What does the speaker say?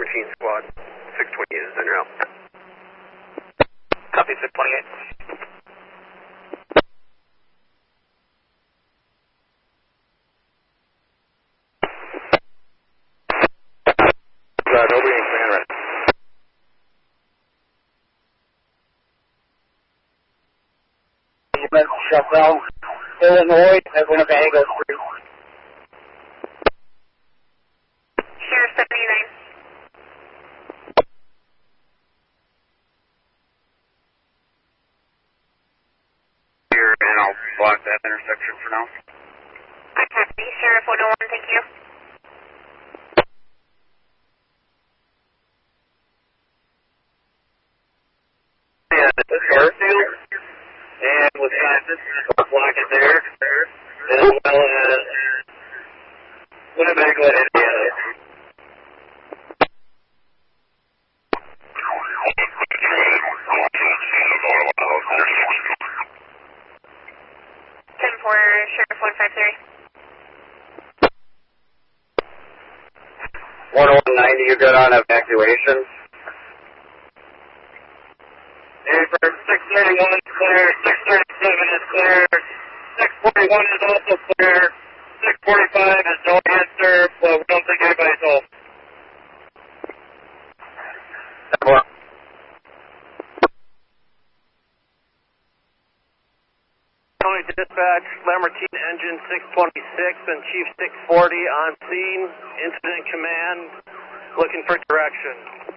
13 squad. 628 is en route. Copy 628. Nobody in command ready. Chaparral, Illinois, at Winnebago. Sheriff 79. Here, and I'll block that intersection for now. I copy. Sheriff 101, thank you. Yeah, this is Garfield, and Wisconsin, I'll block it there, as well as Winnebago and Indiana. For Sheriff 153. 10190, you good on evacuation? And for 631 is clear, 637 is clear, 641 is also clear, 645 is no answer, but we don't think anybody's home. Tony Dispatch, Lamartine Engine 626 and Chief 640 on scene, incident command, looking for direction.